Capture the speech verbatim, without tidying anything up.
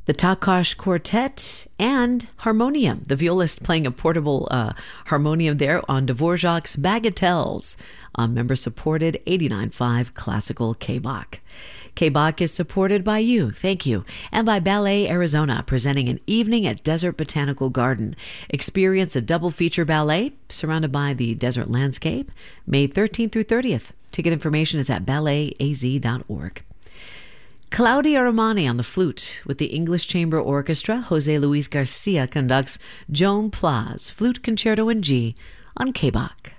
the Takosh Quartet, and Harmonium, the violist playing a portable uh, harmonium there on Dvorak's Bagatelles on member-supported eighty-nine point five Classical K-Bach. K-Bach is supported by you, thank you, and by Ballet Arizona, presenting an evening at Desert Botanical Garden. Experience a double feature ballet surrounded by the desert landscape, May thirteenth through thirtieth. Ticket information is at ballet a z dot org. Claudia Romani on the flute with the English Chamber Orchestra. Jose Luis Garcia conducts Joan Pla's Flute Concerto in G on K-Bach.